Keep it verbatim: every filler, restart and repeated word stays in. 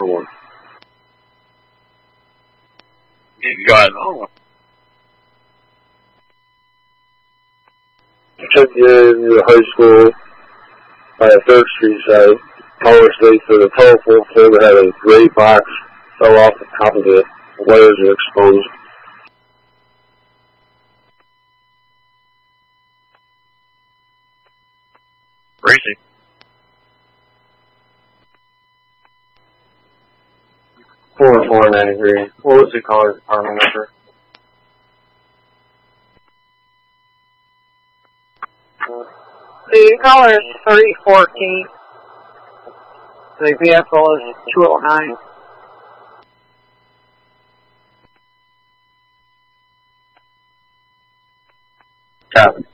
one. You got it on. Virginia High School, uh, third Street side, power state for the telephone pole that had a gray box fell off the top of it. The wires are exposed. Crazy. Four four ninety three. What was the caller department number? The caller is three fourteen. The vehicle is two oh nine. Copy.